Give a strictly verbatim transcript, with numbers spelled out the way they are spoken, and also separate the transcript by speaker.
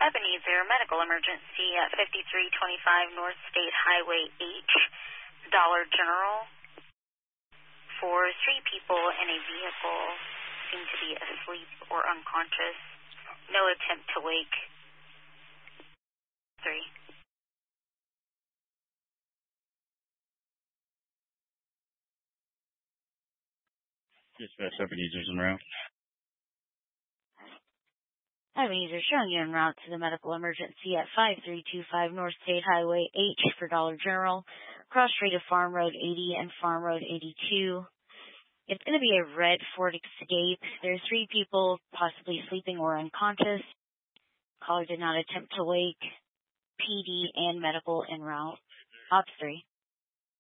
Speaker 1: Ebenezer, medical emergency at fifty-three twenty-five North State Highway H, Dollar General, for three people in a vehicle, seem to be asleep or unconscious. No attempt to wake. Three.
Speaker 2: Dispatch, Ebenezer's en route.
Speaker 3: Ebenezer showing you en route to the medical emergency at five three two five North State Highway H for Dollar General, cross street of Farm Road eighty and Farm Road eighty-two. It's going to be a red Ford Escape. There's three people possibly sleeping or unconscious. Caller did not attempt to wake. P D and medical en route. Ops three.